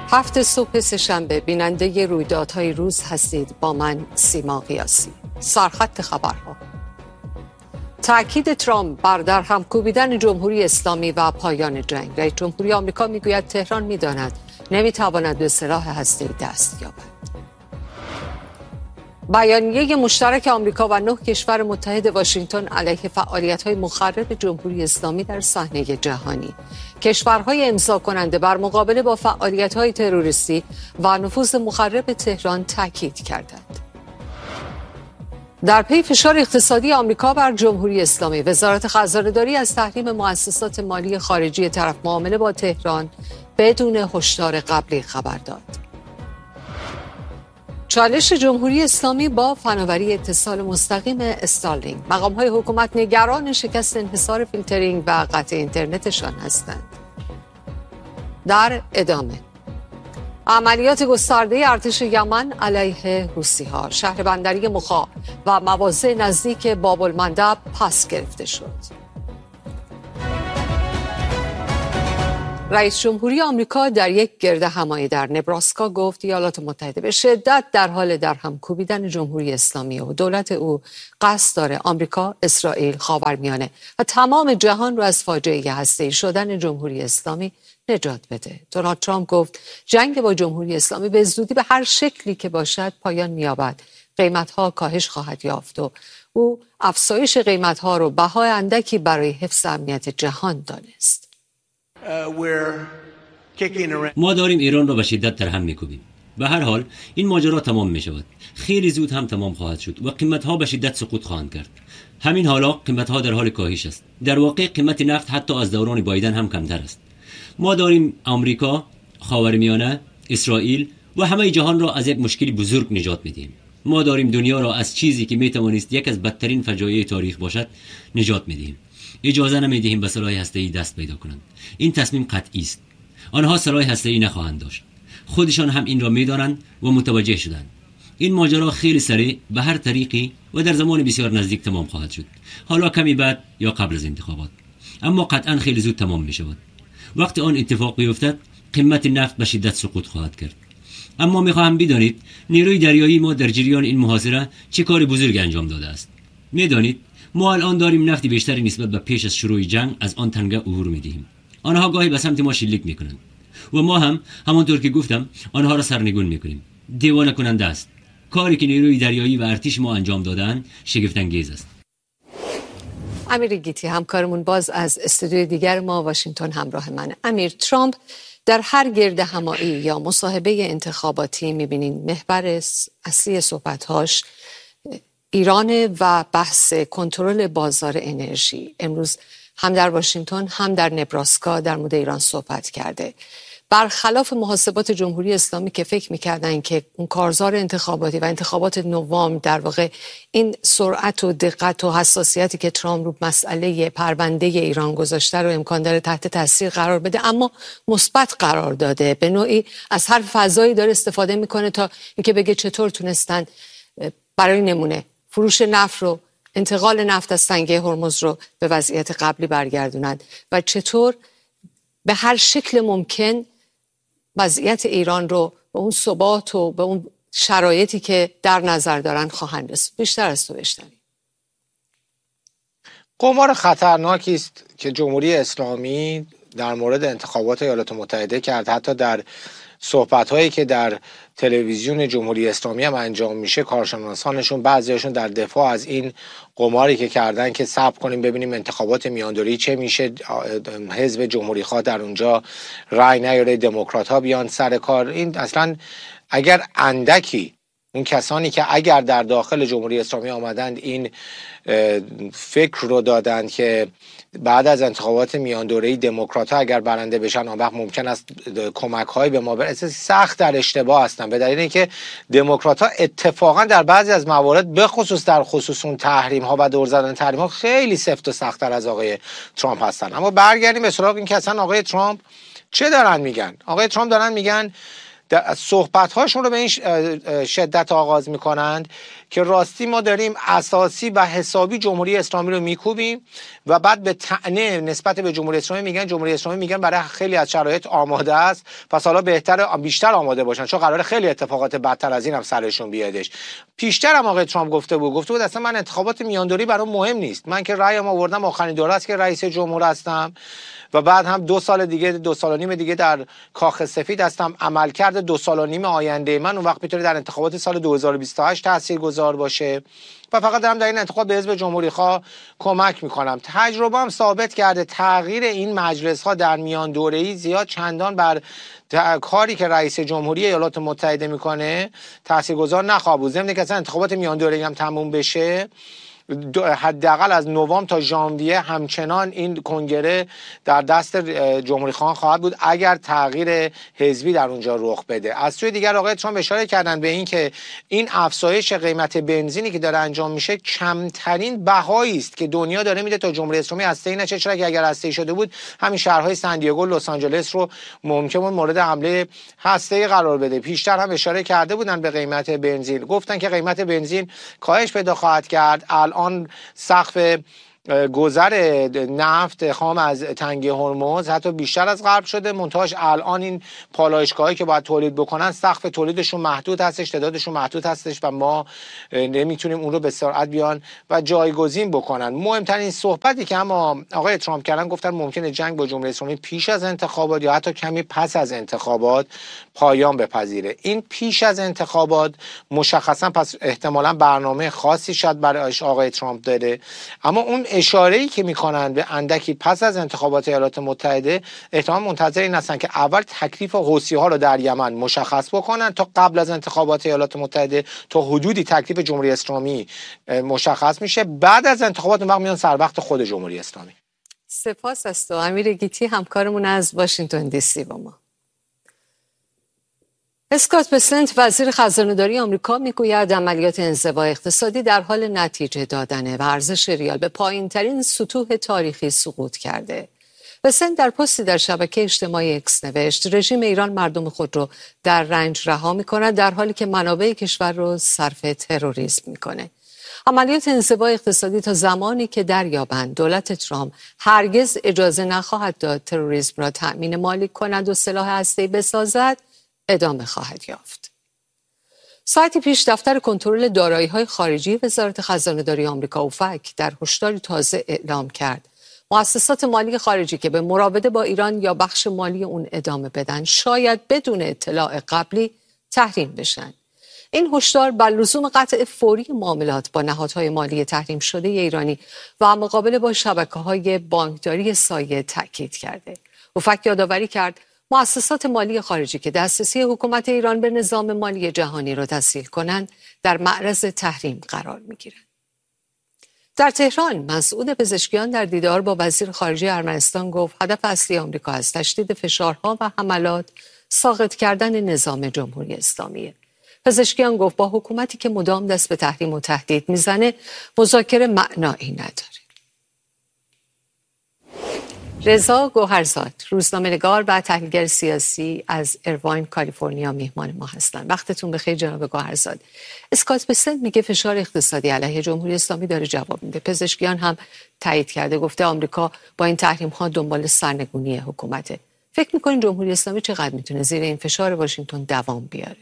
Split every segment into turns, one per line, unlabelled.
7 صبح سه‌شنبه بیننده رویدادهای روز هستید با من سیما قیاسی. سرخط خبرها: تأکید ترامپ بر درهم کوبیدن جمهوری اسلامی و پایان جنگ. رئیس جمهوری آمریکا میگوید تهران میداند نمیتواند به سلاح هسته‌ای دست یابد. بیانیه مشترک آمریکا و 9 کشور متحد واشنگتن علیه فعالیت‌های مخرب جمهوری اسلامی در صحنه جهانی. کشورهای امضا کننده بر مقابله با فعالیت‌های تروریستی و نفوذ مخرب تهران تاکید کردند. در پی فشار اقتصادی آمریکا بر جمهوری اسلامی، وزارت خزانه‌داری از تحریم مؤسسات مالی خارجی طرف معامله با تهران بدون هشدار قبلی خبر داد. چالش جمهوری اسلامی با فناوری اتصال مستقیم استارلینک. مقام‌های حکومت نگران شکست انحصار فیلترینگ و قطع اینترنتشان هستند. در ادامه عملیات گسترده ارتش یمن علیه حوثی‌ها. شهر بندری مخا و مواضع نزدیک باب‌المندب پس گرفته شد. رئیس جمهوری آمریکا در یک گردهمایی در نبراسکا گفت ایالات متحده به شدت در حال درهم کوبیدن جمهوری اسلامی و دولت او قصد داره آمریکا، اسرائیل، خاورمیانه و تمام جهان رو از فاجعه هسته‌ای شدن جمهوری اسلامی نجات بده. دونالد ترامپ گفت جنگ با جمهوری اسلامی به زودی به هر شکلی که باشد پایان می‌یابد. قیمت‌ها کاهش خواهد یافت و او افزایش قیمت‌ها رو بهای اندکی برای حفظ امنیت جهان دانست.
ما داریم ایران را به شدت درهم می‌کوبیم. به هر حال این ماجرا تمام می‌شود. خیلی زود هم تمام خواهد شد و قیمت‌ها به شدت سقوط خواهند کرد. همین حالا قیمت‌ها در حال کاهش است. در واقع قیمت نفت حتی از دوران بایدن هم کمتر است. ما داریم آمریکا، خاورمیانه، اسرائیل و همه جهان را از یک مشکلی بزرگ نجات می‌دهیم. ما داریم دنیا را از چیزی که می‌توانست یک از بدترین فجایع تاریخ باشد نجات می‌دهیم. اجازه نمی‌دهیم به سلاح هسته‌ای دست پیدا کنند. این تصمیم قطعی است. آنها سلاح هسته‌ای نخواهند داشت. خودشان هم این را می‌دانند و متوجه شدند. این ماجرا خیلی سریع به هر طریقی و در زمان بسیار نزدیک تمام خواهد شد. حالا کمی بعد یا قبل از انتخابات. اما قطعاً خیلی زود تمام می‌شود. وقتی آن اتفاق بیفتد قیمت نفت به شدت سقوط خواهد کرد. اما می‌خواهم بدانید نیروی دریایی ما در جریان این محاصره چه کار بزرگ انجام داده است. می‌دانید ما الان داریم نفت بیشتری نسبت به پیش از شروع جنگ از آن تنگه عبور می‌دهیم. آنها گاهی به سمت ما شلیک می‌کنند و ما هم همانطور که گفتم آنها را سرنگون می‌کنیم. دیوانه کننده است. کاری که نیروی دریایی و ارتش ما انجام دادند شگفت انگیز است.
امیر گیتی همکارمون باز از استودیوی دیگر ما واشنگتن همراه منه. امیر، ترامپ در هر گردهمایی یا مصاحبه انتخاباتی می‌بینین محور اصلی صحبت‌هاش ایران و بحث کنترل بازار انرژی. امروز هم در واشنگتن هم در نبراسکا در مورد ایران صحبت کرده. برخلاف محاسبات جمهوری اسلامی که فکر می‌کردن که اون کارزار انتخاباتی و انتخابات نوامبر در واقع این سرعت و دقت و حساسیتی که ترامپ رو مسئله پرونده ایران گذاشته رو امکان داره تحت تاثیر قرار بده، اما مثبت قرار داده. به نوعی از هر فضایی داره استفاده میکنه تا اینکه بگه چطور تونستن برای نمونه فروش نفت رو، انتقال نفت از تنگه هرمز رو به وضعیت قبلی برگردونند و چطور به هر شکل ممکن وضعیت ایران رو به اون ثبات و به اون شرایطی که در نظر دارن خواهند رسید. بیشتر از تو بشنویم.
قمار خطرناکی است که جمهوری اسلامی در مورد انتخابات ایالات متحده کرد. حتی در صحبت‌هایی که در تلویزیون جمهوری اسلامی هم انجام میشه، کارشناسانشون بعضیاشون در دفاع از این قماری که کردن که صبر کنیم ببینیم انتخابات میاندوری چه میشه، حزب جمهوری خواه در اونجا رای نیاره، دموکرات‌ها بیان سر کار. این اصلا اگر اندکی اون کسانی که اگر در داخل جمهوری اسلامی آمدند این فکر رو دادند که بعد از انتخابات میان دوره‌ای دموکرات‌ها اگر برنده بشن آن وقت ممکن است کمک‌هایی به ما برسه، سخت در اشتباه هستن. به دلیل اینکه دموکرات‌ها اتفاقا در بعضی از موارد به خصوص در خصوص اون تحریم‌ها و دور زدن تحریم‌ها خیلی سفت و سخت‌تر از آقای ترامپ هستن. اما برگردیم به سراغ این که اصلا آقای ترامپ چه دارن میگن. آقای ترامپ دارن میگن صحبت‌هاشون رو به این شدت آغاز می‌کنند که راستی ما داریم اساسی و حسابی جمهوری اسلامی رو میکوبیم و بعد به طعنه نسبت به جمهوری اسلامی میگن جمهوری اسلامی میگن برای خیلی از شرایط آماده است، پس حالا بیشتر آماده باشن چون قراره خیلی اتفاقات بدتر از این هم سرشون بیادش. پیشتر هم آقای ترامپ گفته بود اصلا من انتخابات میاندوری برام مهم نیست، من که رأیم آوردم آخرین دوره است که رئیس جمهور هستم و بعد هم 2 سال دیگه 2 سال و نیم دیگه در کاخ سفید هستم، عملکرد 2 سال و نیم آینده من اون وقت میتونه در انتخابات سال 2028 تاثیرگذار باشه و فقط دارم در این انتخاب به حزب جمهوری خواه کمک میکنم. تجربه هم ثابت کرده تغییر این مجلس ها در میان دوره‌ای زیاد چندان بر کاری که رئیس جمهوری ایالات متحده میکنه تاثیرگذار نخواهد بود. ضمن که اصلا انتخابات میان دوره‌ای هم تموم بشه، حداقل از نوامبر تا ژانویه همچنان این کنگره در دست جمهوری خواهان خواهد بود اگر تغییر حزبی در اونجا رخ بده. از سوی دیگر آقای ترامپ اشاره کردن به این که این افزایش قیمت بنزینی که داره انجام میشه کمترین بهایی است که دنیا داره میده تا جمهوری اسلامی هسته‌ای نشه، چرا که اگر هسته‌ای شده بود همین شهرهای سن دیگو، لس آنجلس رو ممکن بود مورد حمله هسته‌ای قرار بده. پیشتر هم اشاره کرده بودن به قیمت بنزین، گفتن که قیمت بنزین کاهش پیدا خواهد کرد. الان سقف گذر نفت خام از تنگه هرمز حتی بیشتر از قبل شده، منتهاش الان این پالایشگاهایی که باید تولید بکنن سقف تولیدشون محدود هستش، تعدادشون محدود هستش و ما نمیتونیم اون رو به سرعت بیان و جایگزین بکنن. مهمترین صحبتی که اما آقای ترامپ کردن، گفتن ممکنه جنگ با جمهوری اسلامی پیش از انتخابات یا حتی کمی پس از انتخابات پایان بپذیره. این پیش از انتخابات مشخصا پس احتمالاً برنامه خاصی شاید برای آقای ترامپ داره، اما اون اشاره‌ای که می‌کنن به اندکی پس از انتخابات ایالات متحده احتمال منتظر این هستن که اول تکلیف حوثی‌ها رو در یمن مشخص بکنن تا قبل از انتخابات ایالات متحده تا حدودی تکلیف جمهوری اسلامی مشخص میشه، بعد از انتخابات اون وقت میان سر وقت خود جمهوری اسلامی.
سپاس از تو امیر گیتی، همکارمون از واشنگتن دی سی با ما. اسکات بسنت وزیر خزانه‌داری آمریکا میگوید عملیات انزوا اقتصادی در حال نتیجه دادنه و ارزش ریال به پایین‌ترین سطوح تاریخی سقوط کرده. بسنت در پستی در شبکه اجتماعی اکس نوشت رژیم ایران مردم خود رو در رنج رها می‌کند در حالی که منابع کشور رو صرف تروریسم می‌کنه. عملیات انزوا اقتصادی تا زمانی که دریابند دولت ترامپ هرگز اجازه نخواهد داد تروریسم را تأمین مالی کند و سلاح هسته‌ای بسازد ادامه خواهد یافت. ساعتی پیش دفتر کنترل دارایی‌های خارجی وزارت خزانه‌داری آمریکا اوفک در هشداری تازه اعلام کرد مؤسسات مالی خارجی که به مراوده با ایران یا بخش مالی اون ادامه بدن شاید بدون اطلاع قبلی تحریم بشن. این هشدار بر لزوم قطع فوری معاملات با نهادهای مالی تحریم شده ایرانی و مقابله با شبکه‌های بانکداری سایه تاکید کرده. اوفک یادآوری کرد مؤسسات مالی خارجی که دسترسی حکومت ایران به نظام مالی جهانی را تسهیل کنند در معرض تحریم قرار می‌گیرند. در تهران مسعود پزشکیان در دیدار با وزیر خارجه ارمنستان گفت هدف اصلی آمریکا از تشدید فشارها و حملات ساقط کردن نظام جمهوری اسلامیه. پزشکیان گفت با حکومتی که مدام دست به تحریم و تهدید میزنه مذاکره معنایی نداره. رضا گوهرزاد روزنامه‌نگار و تحلیلگر سیاسی از ایرواین کالیفرنیا میهمان ما هستند. وقتتون بخیر جناب گوهرزاد. اسکات بسنت میگه فشار اقتصادی علیه جمهوری اسلامی داره جواب میده. پزشکیان هم تایید کرده، گفته آمریکا با این تحریم ها دنبال سرنگونی حکومته. فکر میکنین جمهوری اسلامی چقدر میتونه زیر این فشار واشنگتن دوام بیاره؟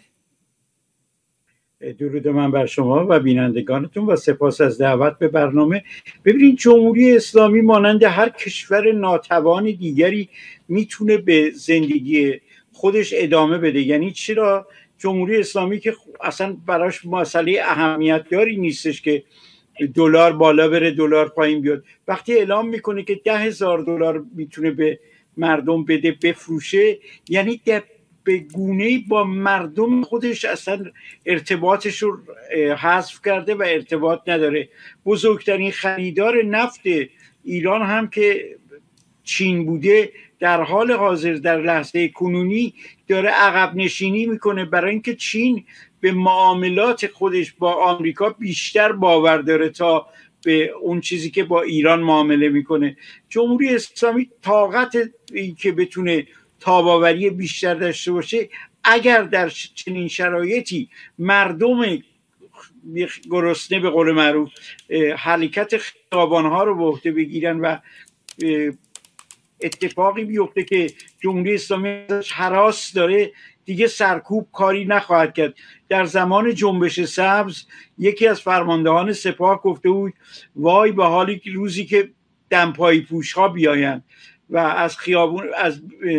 درود من بر شما و بینندگانتون و سپاس از دعوت به برنامه. ببینید جمهوری اسلامی مانند هر کشور ناتوان دیگری میتونه به زندگی خودش ادامه بده. یعنی چرا جمهوری اسلامی که اصلا براش مسئله اهمیتداری نیستش که دلار بالا بره دلار پایین بیاد، وقتی اعلام میکنه که $10,000 میتونه به مردم بده بفروشه، یعنی به گونه‌ای با مردم خودش اصلا ارتباطش رو حذف کرده و ارتباط نداره. بزرگترین خریدار نفت ایران هم که چین بوده در حال حاضر در لحظه کنونی داره عقب نشینی میکنه، برای اینکه چین به معاملات خودش با آمریکا بیشتر باور داره تا به اون چیزی که با ایران معامله میکنه. جمهوری اسلامی طاقت که بتونه تاباوری بیشتر داشته باشه، اگر در چنین شرایطی مردم گرسنه به قول معروف حرکت خیابانها رو به عهده بگیرن و اتفاقی بیفته که جمهوری اسلامی ازش هراس داره، دیگه سرکوب کاری نخواهد کرد. در زمان جنبش سبز یکی از فرماندهان سپاه گفته بود وای به حالی که روزی که دمپایی پوش ها بیاین و از خیابون از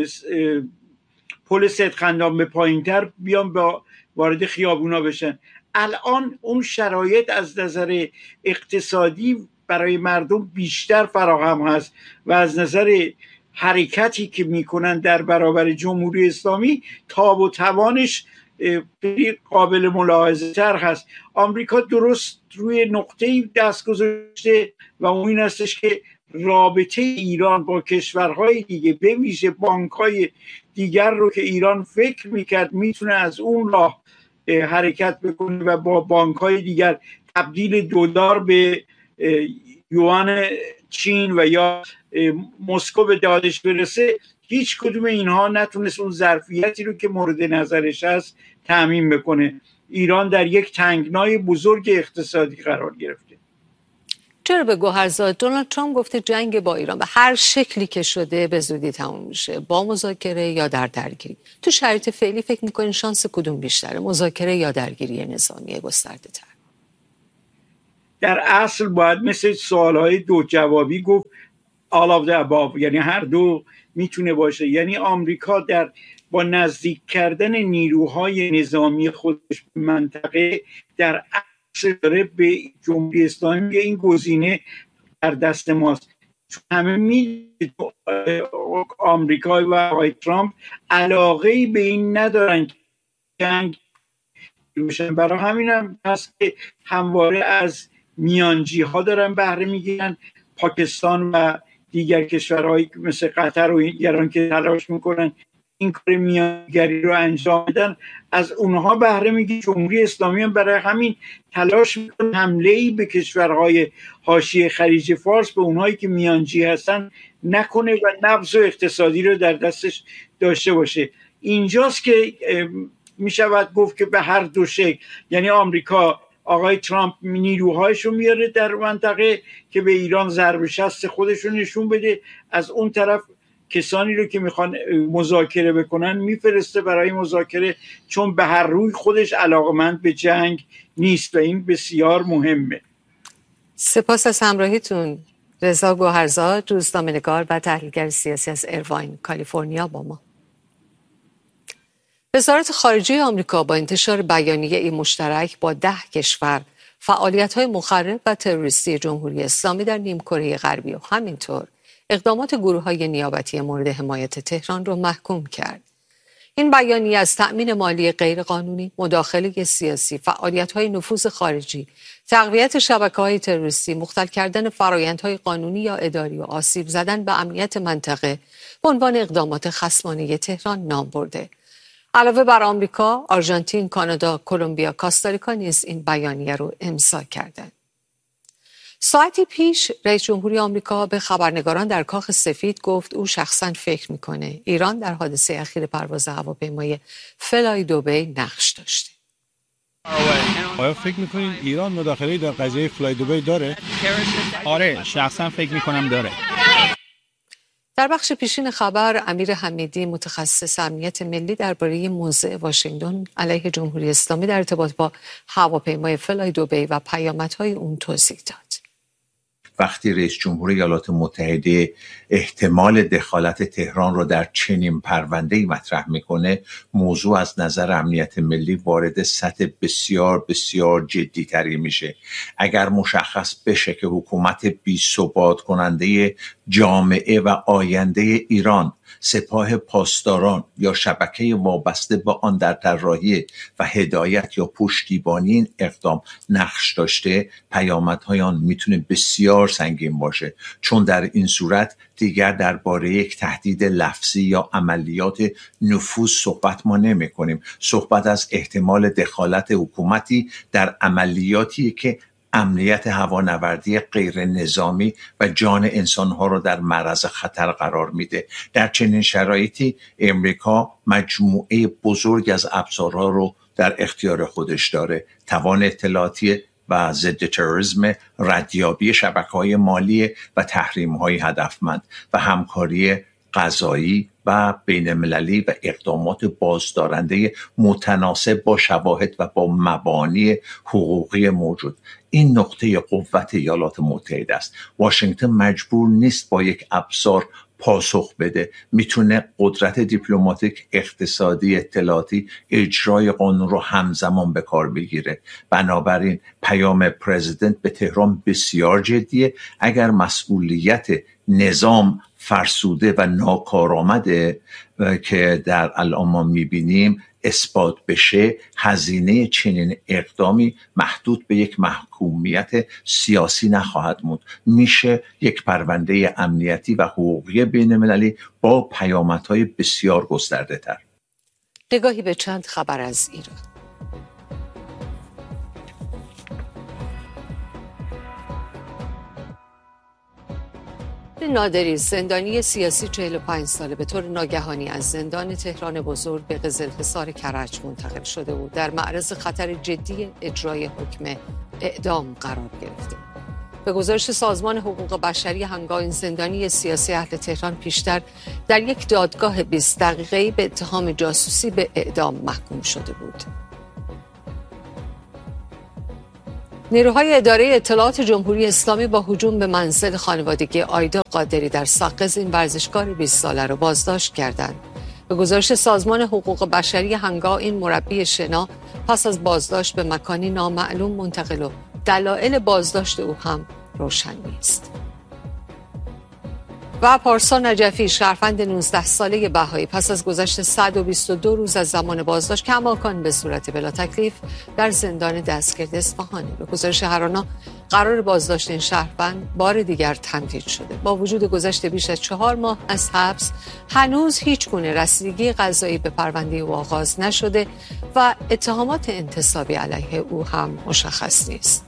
پل سیدخندان به پایینتر بیان با وارد خیابونا بشن. الان اون شرایط از نظر اقتصادی برای مردم بیشتر فراهم هست و از نظر حرکتی که میکنن در برابر جمهوری اسلامی تاب و توانش قابل ملاحظه تر هست. آمریکا درست روی نقطه‌ای دست گذاشته و اون این هستش که رابطه ایران با کشورهای دیگه به ویژه بانک‌های دیگر رو که ایران فکر میکرد میتونه از اون راه حرکت بکنه و با بانک‌های دیگر تبدیل دلار به یوان چین و یا مسکو به دادش برسه، هیچ کدوم اینها نتونست اون ظرفیتی رو که مورد نظرش هست تأمین بکنه. ایران در یک تنگنای بزرگ اقتصادی قرار گرفته.
جناب گوهرزاد، دونالد ترامپ گفته جنگ با ایران به هر شکلی که شده به زودی تموم میشه، با مذاکره یا در درگیری. تو شرایط فعلی فکر میکنین شانس کدوم بیشتره، مذاکره یا درگیری نظامی گسترده تر؟
در اصل باید مثل سوالهای دو جوابی گفت all of the above، یعنی هر دو میتونه باشه. یعنی آمریکا با نزدیک کردن نیروهای نظامی خودش به منطقه در اصل داره به جمهوری اسلامی که این گزینه در دست ماست. همه میدونید آمریکا و آقای ترامپ علاقه‌ای به این ندارن که جنگ بشن. برای همین هم هست که همواره از میانجی ها دارن بهره میگیرن. پاکستان و دیگر کشورهایی مثل قطر و دیگران که تلاش میکنن این کار میانگری رو انجام بدن، از اونها بهره میگیره. جمهوری اسلامی هم برای همین تلاش میکنه حمله‌ای به کشورهای حاشیه خلیج فارس، به اونهایی که میانجی هستن نکنه و نبض اقتصادی رو در دستش داشته باشه. اینجاست که میشود گفت که به هر دو شکل، یعنی آمریکا، آقای ترامپ نیروهایشو میاره در منطقه که به ایران ضرب شست خودشو نشون بده، از اون طرف کسانی رو که میخوان مذاکره بکنن میفرسته برای مذاکره، چون به هر روی خودش علاقمند به جنگ نیست و این بسیار مهمه.
سپاس از همراهیتون. رضا گوهرزاد، روزنامه‌نگار و تحلیلگر سیاسی از ایرواین، کالیفرنیا با ما. وزارت خارجه آمریکا با انتشار بیانیه مشترک با 10 کشور فعالیت‌های مخرب و تروریستی جمهوری اسلامی در نیمکره غربی و همینطور اقدامات گروه‌های نیابتی مورد حمایت تهران را محکوم کرد. این بیانیه از تأمین مالی غیرقانونی، مداخله سیاسی، فعالیت‌های نفوذ خارجی، تقویت شبکه‌های تروریستی، مختل کردن فرآیندهای قانونی یا اداری و آسیب زدن به امنیت منطقه به عنوان اقدامات خصمانه تهران نام برده. علاوه بر آمریکا، آرژانتین، کانادا، کلمبیا، کاستاریکا نیز این بیانیه رو امضا کردند. ساعتی پیش رئیس جمهوری آمریکا به خبرنگاران در کاخ سفید گفت او شخصاً فکر میکنه ایران در حادثه اخیر پرواز هواپیمای فلای دبی نقش داشته.
آیا فکر میکنین ایران مداخله‌ای در قضیه فلای دبی داره؟ آره، شخصاً فکر میکنم داره.
در بخش پیشین خبر، امیر حمیدی متخصص امنیت ملی درباره موضع واشنگتن علیه جمهوری اسلامی در ارتباط با هواپیمای فلای دبی و پیامدهای اون توضیح داد.
وقتی رئیس جمهور ایالات متحده احتمال دخالت تهران رو در چنین پرونده‌ای مطرح میکنه، موضوع از نظر امنیت ملی وارد سطح بسیار بسیار جدی‌تری میشه. اگر مشخص بشه که حکومت بی‌ثبات کننده جامعه و آینده ایران، سپاه پاسداران یا شبکه وابسته به آن در طراحی و هدایت یا پشتیبانی این اقدام نقش داشته، پیامدهای آن میتونه بسیار سنگین باشه، چون در این صورت دیگر درباره یک تهدید لفظی یا عملیات نفوذ صحبت ما نمی کنیم. صحبت از احتمال دخالت حکومتی در عملیاتی که امنیت هوانوردی غیر نظامی و جان انسانها رو در معرض خطر قرار میده. در چنین شرایطی امریکا مجموعه بزرگ از ابزارها رو در اختیار خودش داره: توان اطلاعاتی و ضد تروریسم، ردیابی شبکه‌های مالی و تحریم‌های هدفمند و همکاری قضایی و بین‌المللی و اقدامات بازدارنده متناسب با شواهد و با مبانی حقوقی موجود. این نقطه قوت ایالات متحده است. واشنگتن مجبور نیست با یک ابزار پاسخ بده، میتونه قدرت دیپلماتیک، اقتصادی، اطلاعاتی، اجرای قانون رو همزمان به کار بگیره. بنابراین پیام پرزیدنت به تهران بسیار جدیه. اگر مسئولیت نظام فرسوده و ناکارآمده که در الان ما میبینیم اثبات بشه، هزینه چنین اقدامی محدود به یک محکومیت سیاسی نخواهد موند. میشه یک پرونده امنیتی و حقوقی بین‌المللی با پیامدهای بسیار گسترده تر.
نگاهی به چند خبر از ایران. نادری، زندانی سیاسی 45 ساله، به طور ناگهانی از زندان تهران بزرگ به قزلحصار کرج منتقل شده بود. در معرض خطر جدی اجرای حکم اعدام قرار گرفته. به گزارش سازمان حقوق بشری، هنگام این زندانی سیاسی اهل تهران پیشتر در یک دادگاه 20 دقیقه‌ای به اتهام جاسوسی به اعدام محکوم شده بود. نیروهای اداره اطلاعات جمهوری اسلامی با هجوم به منزل خانوادگی آیدا قادری در ساغز این ورزشکار 20 ساله را بازداشت کردند. به گزارش سازمان حقوق بشری، هنگام این مربی شنا پس از بازداشت به مکانی نامعلوم منتقل و دلایل بازداشت او هم روشن نیست. و پارسا نجفی، شهروند 19 ساله بهایی، پس از گذشت 122 روز از زمان بازداشت کماکان به صورت بلا تکلیف در زندان دستگرد اصفهان. به گزارش هرانا قرار بازداشت این شهروند بار دیگر تمدید شده. با وجود گذشت بیش از 4 ماه از حبس، هنوز هیچ گونه رسیدگی قضایی به پرونده او آغاز نشده و اتهامات انتصابی علیه او هم مشخص نیست.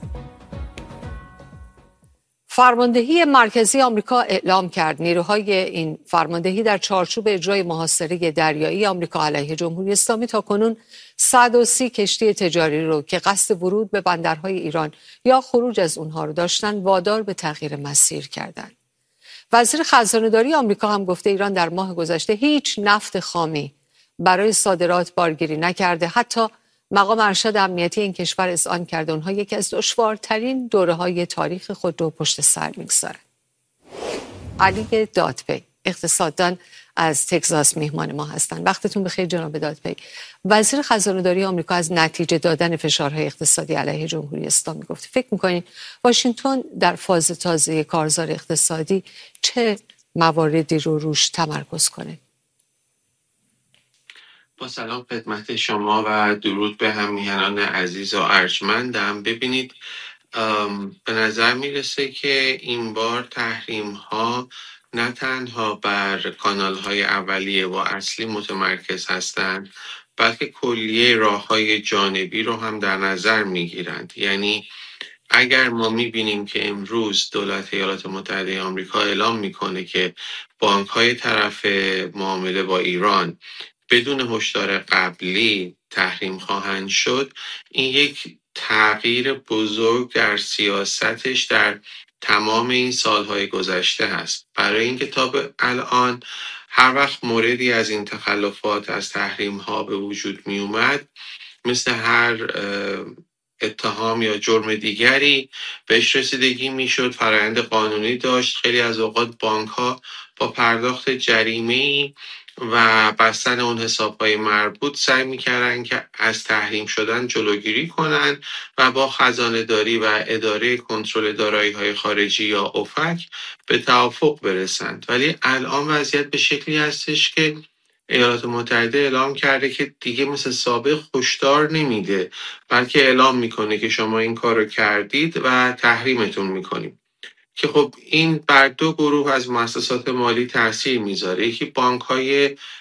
فرماندهی مرکزی آمریکا اعلام کرد نیروهای این فرماندهی در چارچوب اجرای محاصره دریایی آمریکا علیه جمهوری اسلامی تاکنون 130 کشتی تجاری رو که قصد ورود به بندرهای ایران یا خروج از اونها رو داشتن وادار به تغییر مسیر کردند. وزیر خزانه‌داری آمریکا هم گفته ایران در ماه گذشته هیچ نفت خامی برای صادرات بارگیری نکرده. حتی مقام ارشد امنیتی این کشور اذعان کرده اونها یکی از دشوارترین دوره‌های تاریخ خود رو پشت سر می‌گذارند. علی دادپی، اقتصاددان از تگزاس میهمان ما هستند. وقتتون بخیر جناب دادپی. وزیر خزانه‌داری آمریکا از نتیجه دادن فشارهای اقتصادی علیه جمهوری اسلامی گفت. فکر می‌کنید واشنگتن در فاز تازه کارزار اقتصادی چه مواردی رو روش تمرکز کنه؟
با سلام خدمت شما و درود به همیهنان عزیز و ارجمندم. ببینید، به نظر میرسه که این بار تحریم ها نه تنها بر کانال های اولیه و اصلی متمرکز هستند، بلکه کلیه راه های جانبی رو هم در نظر میگیرند. یعنی اگر ما میبینیم که امروز دولت ایالات متحده آمریکا اعلام میکنه که بانک های طرف معامله با ایران بدون هشدار قبلی تحریم خواهند شد، این یک تغییر بزرگ در سیاستش در تمام این سالهای گذشته هست. برای اینکه تا به الان هر وقت موردی از این تخلفات از تحریم ها به وجود می اومد، مثل هر اتهام یا جرم دیگری بهش رسیدگی می شد، فرآیند قانونی داشت. خیلی از اوقات بانک ها با پرداخت جریمه‌ای و بستن اون حساب‌های مربوط سعی می‌کردن که از تحریم شدن جلوگیری کنن و با خزانه‌داری و اداره کنترل دارایی‌های خارجی یا اوفک به توافق برسند. ولی الان وضعیت به شکلی هستش که ایالات متحده اعلام کرده که دیگه مثل سابق هشدار نمیده، بلکه اعلام میکنه که شما این کارو کردید و تحریمتون میکنیم. که خب این بر دو گروه از مؤسسات مالی تاثیر میذاره. یکی بانک‌های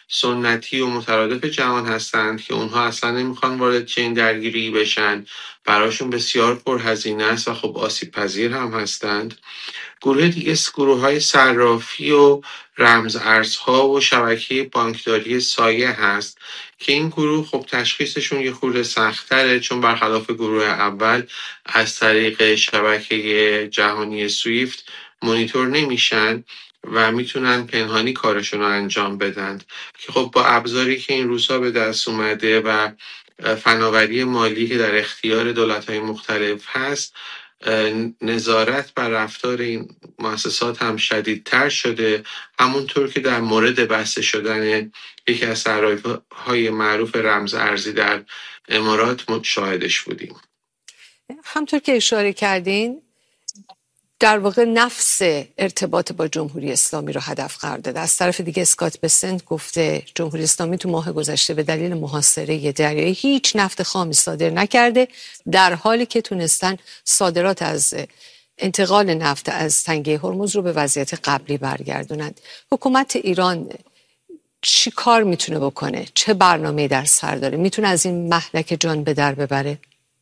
سنتی و مترادف جهان هستند که اونها اصلا نمیخوان وارد چنین درگیری بشن، براشون بسیار پرهزینه است و خب آسیب پذیر هم هستند. گروه دیگه گروه های صرافی و رمز ارزها و شبکه بانکداری سایه هست که این گروه خب تشخیصشون یه خورده سخت‌تره، چون برخلاف گروه اول از طریق شبکه جهانی سویفت مانیتور نمیشن و میتونن پنهانی کارشون رو انجام بدن که خب با ابزاری که این روزها به دست اومده و فناوری مالی که در اختیار دولت‌های مختلف هست، نظارت بر رفتار این مؤسسات هم شدیدتر شده، همونطور که در مورد بسته شدن یکی از صرافی‌های معروف رمز ارزی در امارات شاهدش بودیم.
همطور که اشاره کردین در واقع نفس ارتباط با جمهوری اسلامی رو هدف قرار داده. از طرف دیگه اسکات بسنت گفته جمهوری اسلامی تو ماه گذشته به دلیل محاصره دریایی هیچ نفت خامی صادر نکرده، در حالی که تونستن صادرات از انتقال نفت از تنگه هرمز رو به وضعیت قبلی برگردونند. حکومت ایران چی کار میتونه بکنه؟ چه برنامه‌ای در سر داره؟ میتونه از این مهلک جان به در ببره؟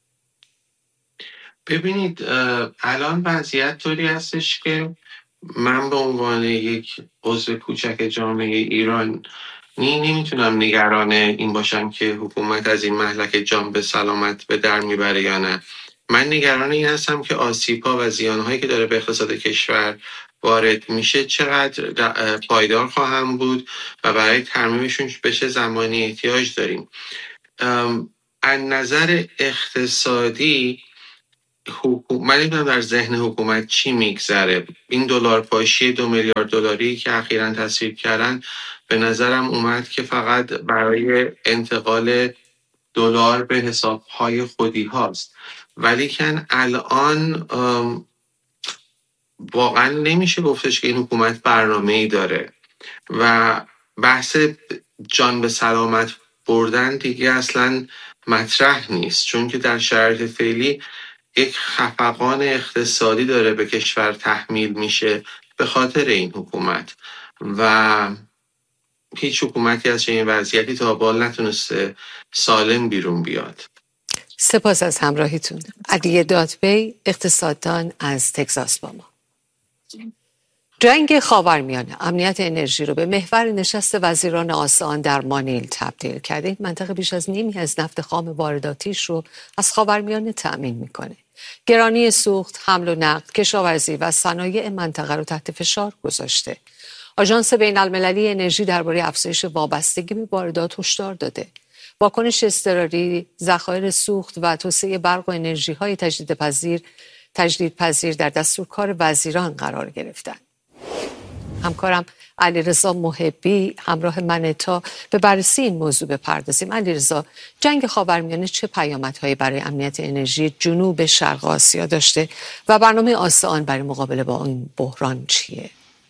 ببینید الان وضعیت طوری هستش که من به عنوان یک عضو کوچک جامعه ایران نمیتونم نگران این باشم که حکومت از این مهلک جان به سلامت به در میبره یا نه. من نگران این هستم که آسیب‌ها و زیان‌هایی که داره به اقتصاد کشور وارد میشه چقدر پایدار خواهم بود و برای ترمیمشون به چه زمانی احتیاج داریم. از نظر اقتصادی من نمیدونم در ذهن حکومت چی میگذره. این دلار پاشی 2 میلیارد دلاری که اخیراً تصویب کردن به نظرم اومد که فقط برای انتقال دلار به حسابهای خودی هاست، ولیکن الان واقعا نمیشه گفتش که این حکومت برنامه‌ای داره و بحث جان به سلامت بردن دیگه اصلا مطرح نیست، چون که در شرایط فعلی یک خفقان اقتصادی داره به کشور تحمیل میشه به خاطر این حکومت و هیچ حکومتی از این وضعیتی تا بال نتونسته سالم بیرون بیاد.
سپاس از همراهیتون. علی دادبی، اقتصاددان از تگزاس با ما. جنگ خاورمیانه امنیت انرژی رو به محور نشست وزیران آسیان در مانیل تبدیل کرده. این منطقه بیش از نیمی از نفت خام وارداتیش رو از خاورمیانه تأمین میکنه. گرانی سوخت، حمل و نقل، کشاورزی و صنایع منطقه رو تحت فشار گذاشته. آژانس بین‌المللی انرژی درباره افزایش وابستگی به واردات هشدار داده. واکنش اضطراری، ذخایر سوخت و توسعه برق و انرژی‌های تجدیدپذیر در دستورکار وزیران قرار گرفتند. همکارم علیرضا محبی همراه من تا به بررسی این موضوع بپردازیم. علیرضا، جنگ خاورمیانه چه پیامدهایی برای امنیت انرژی جنوب شرق آسیا داشته و برنامه آسیان برای مقابله با این بحران چیه؟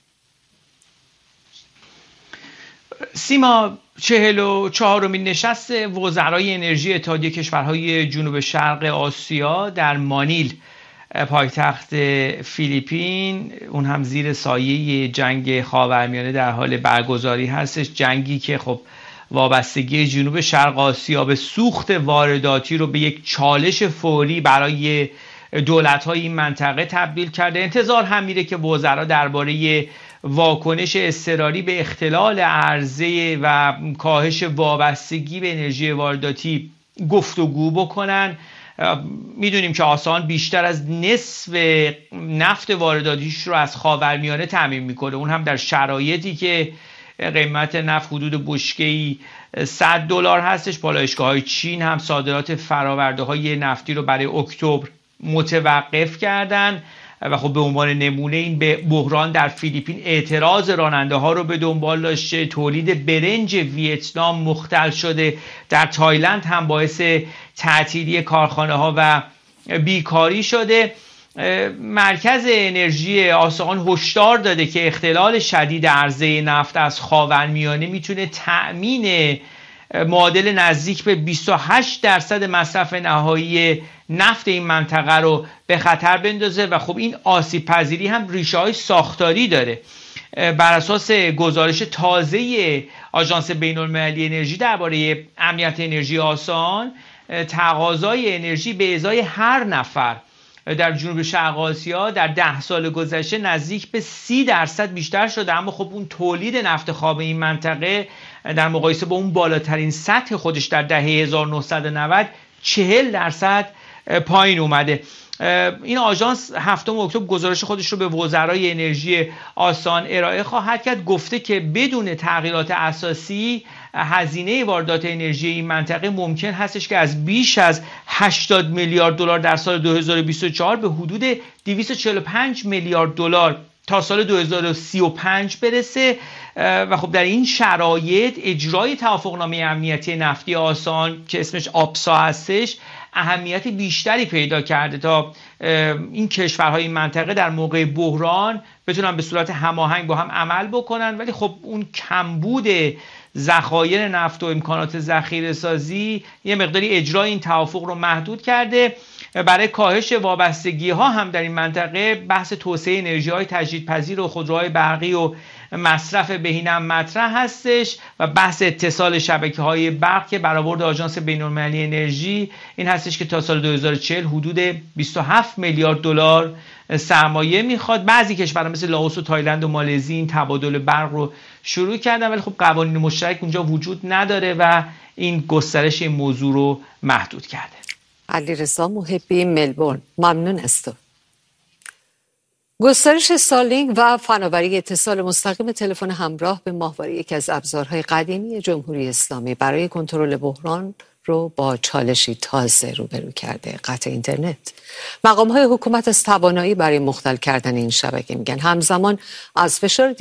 سیما، 44مین نشست وزرای انرژی اتحادیه کشورهای جنوب شرق آسیا در مانیل پایتخت فیلیپین، اون هم زیر سایه جنگ خاورمیانه در حال برگزاری هستش. جنگی که خب وابستگی جنوب شرق آسیا به سوخت وارداتی رو به یک چالش فوری برای دولت‌های این منطقه تبدیل کرده. انتظار هم میره که وزرا درباره واکنش اضطراری به اختلال عرضه و کاهش وابستگی به انرژی وارداتی گفتگو بکنن. میدونیم که آسیان بیشتر از نصف نفت وارداتیش رو از خاورمیانه تامین میکنه، اون هم در شرایطی که قیمت نفت حدود بشکه‌ای $100 هستش. پالایشگاه‌های چین هم صادرات فرآورده‌های نفتی رو برای اکتبر متوقف کردن و خب به عنوان نمونه این به بحران در فیلیپین اعتراض راننده ها رو به دنبال داشته. تولید برنج ویتنام مختل شده. در تایلند هم باعث تعطیلی کارخانه ها و بیکاری شده. مرکز انرژی آسیان هشدار داده که اختلال شدید عرضه نفت از خاورمیانه میتونه تأمین معادل نزدیک به 28% مصرف نهایی نفت این منطقه رو به خطر بندازه و خب این آسیب پذیری هم ریشه های ساختاری داره. بر اساس گزارش تازه آژانس بین‌المللی انرژی درباره امنیت انرژی آسان، تقاضای انرژی به ازای هر نفر در جنوب شرق آسیا در 10 سال گذشته نزدیک به 30% بیشتر شده، اما خب اون تولید نفت خواب این منطقه در مقایسه با اون بالاترین سطح خودش در دهه 1990 40% پایین اومده. این آژانس 7 اکتبر گزارش خودش رو به وزرای انرژی آسان ارائه خواهد کرد. گفته که بدون تغییرات اساسی هزینه واردات انرژی این منطقه ممکن هستش که از بیش از 80 میلیارد دلار در سال 2024 به حدود 245 میلیارد دلار تا سال 2035 برسه و خب در این شرایط اجرای توافقنامه امنیتی نفتی آسان که اسمش آپسا هستش اهمیت بیشتری پیدا کرده تا این کشورهای این منطقه در موقع بحران بتونن به صورت هماهنگ با هم عمل بکنن، ولی خب اون کمبود ذخایر نفت و امکانات ذخیره سازی یه مقداری اجرای این توافق رو محدود کرده. برای کاهش وابستگی ها هم در این منطقه بحث توسعه انرژی های تجدیدپذیر و خودروهای برقی و مصرف بهینه هم مطرح هستش و بحث اتصال شبکه های برق که برآورد آژانس بین‌المللی انرژی این هستش که تا سال 2040 حدود 27 میلیارد دلار سرمایه میخواد. بعضی کشورها مثل لاوس و تایلند و مالزی این تبادل برق رو شروع کردن، ولی خب قوانین مشترک اونجا وجود نداره و این گسترش این موضوع رو محدود کرده.
علیرضا محبی، ملبورن، ممنون از تو. گسترش سالینگ و فناوری اتصال مستقیم تلفن همراه به ماهواره یکی از ابزارهای قدیمی جمهوری اسلامی برای کنترل بحران رو با چالشی تازه روبرو کرده: قطع اینترنت. مقام‌های حکومت از توانایی برای مختل کردن این شبکه میگن همزمان از فشار